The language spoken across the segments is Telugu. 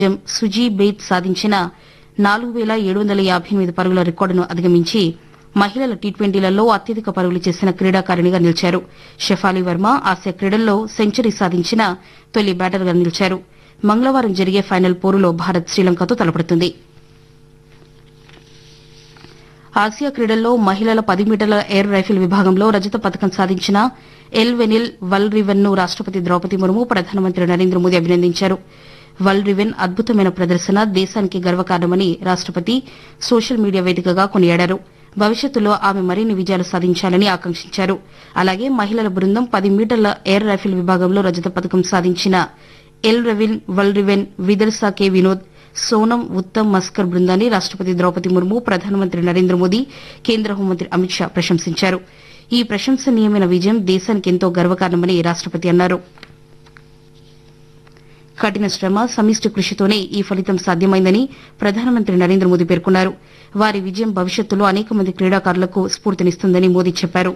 సుజీ బెయిత్ సాధించిన 4,758 పరుగుల రికార్డును అధిగమించి మహిళల టీ20లలో అత్యధిక పరుగులు చేసిన క్రీడాకారిణిగా నిలిచారు. షెఫాలి వర్మ ఆసియా క్రీడల్లో సెంచరీ సాధించిన తొలి బ్యాటర్గా నిలిచారు. మంగళవారం జరిగే ఫైనల్ పోరులో భారత్ శ్రీలంకతో తలపడుతుంది. ఆసియా క్రీడల్లో మహిళల 10 మీటర్ల ఎయిర్ రైఫిల్ విభాగంలో రజత పతకం సాధించిన ఎల్వెనిల్ వల్రివెన్ ను రాష్టపతి ద్రౌపది ముర్ము ప్రధానమంత్రి నరేంద్ర మోదీ అభినందించారు. వల్రివెన్ అద్భుతమైన ప్రదర్శన దేశానికి గర్వకారణమని రాష్టపతి సోషల్ మీడియా వేదికగా కొనియాడారు. భవిష్యత్తులో ఆమె మరిన్ని విజయాలు సాధించాలని ఆకాంక్షించారు. అలాగే మహిళల బృందం 10 మీటర్ల ఎయిర్ రైఫిల్ విభాగంలో రజత పతకం సాధించిన ఎల్రెవిన్ వల్రివెన్, విదర్సా కె వినోద్, సోనం ఉత్తమ్ మస్కర్ బృందాన్ని రాష్టపతి ద్రౌపది ముర్ము, ప్రధానమంత్రి నరేంద్ర మోదీ, కేంద్ర హోంమంత్రి అమిత్ షా ప్రశంసించారు. ఈ ప్రశంసనీయమైన విజయం దేశానికి ఎంతో గర్వకారణమని రాష్టపతి అన్నారు. కఠిన శ్రమ, సమిష్టి కృషితోనే ఈ ఫలితం సాధ్యమైందని ప్రధానమంత్రి నరేంద్ర మోదీ పేర్కొన్నారు. వారి విజయం భవిష్యత్తులో అనేక మంది క్రీడాకారులకు స్ఫూర్తినిస్తుందని మోదీ చెప్పారు.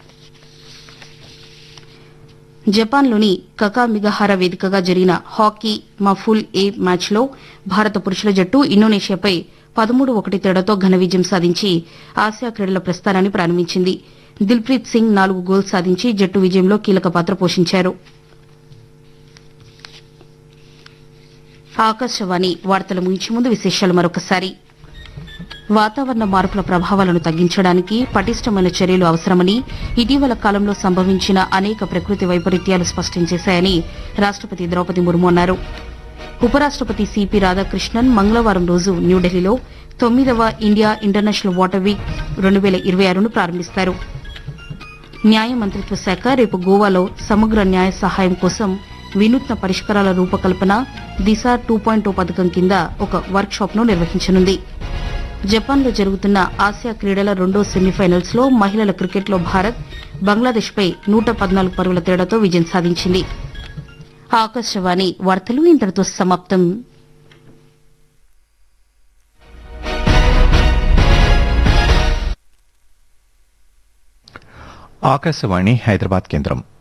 జపాన్లోని కకామిగహారా వేదికగా జరిగిన హాకీ మఫుల్ ఏ మ్యాచ్లో భారత పురుషుల జట్టు ఇండోనేషియాపై 13-1 తేడాతో ఘన విజయం సాధించి ఆసియా క్రీడల ప్రస్థానాన్ని ప్రారంభించింది. దిల్ప్రీత్ సింగ్ 4 గోల్స్ సాధించి జట్టు విజయంలో కీలక పాత్ర పోషించారు. ఆకాశవాణి వార్తలు ముగించే ముందు విశేషాలు మరొకసారి. వాతావరణ మార్పుల ప్రభావాలను తగ్గించడానికి పటిష్టమైన చర్యలు అవసరమని ఇటీవల కాలంలో సంభవించిన అనేక ప్రకృతి వైపరీత్యాలు స్పష్టం చేశాయని రాష్టపతి ద్రౌపది ముర్ము అన్నారు. ఉపరాష్టపతి సిపి రాధాకృష్ణన్ మంగళవారం రోజు న్యూఢిల్లీలో 9వ ఇండియా ఇంటర్నేషనల్ వాటర్ వీక్ 2026ను ప్రారంభిస్తారు. న్యాయ మంత్రిత్వ శాఖ రేపు గోవాలో సమగ్ర న్యాయ సహాయం కోసం వినూత్న పరిష్కారాల రూపకల్పన దిశ 2.0 పథకం కింద ఒక వర్క్ షాప్ ను నిర్వహించనుంది. జపాన్లో జరుగుతున్న ఆసియా క్రీడల రెండో సెమీఫైనల్స్ లో మహిళల క్రికెట్లో భారత్ బంగ్లాదేశ్ పై 114 పరుగుల తేడాతో విజయం సాధించింది. ఆకాశవాణి వార్తలు ఇంతటితో సమాప్తం. ఆకాశవాణి హైదరాబాద్ కేంద్రం